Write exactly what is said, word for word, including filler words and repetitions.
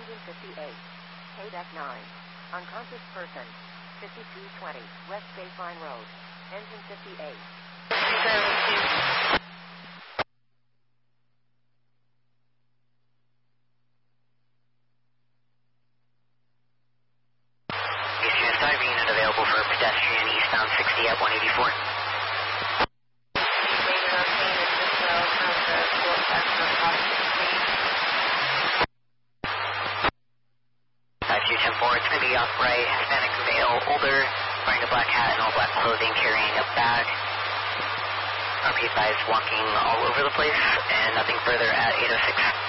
Engine fifty-eight. K nine. Unconscious person. fifty-two twenty. West Baseline Road. Engine fifty-eight. Eastern Star unit available for pedestrian eastbound sixty at one eighty-four. five two ten four, it's going to be off right, Hispanic male, older, wearing a black hat and all black clothing, carrying a bag. R P five walking all over the place, and nothing further at eight oh six.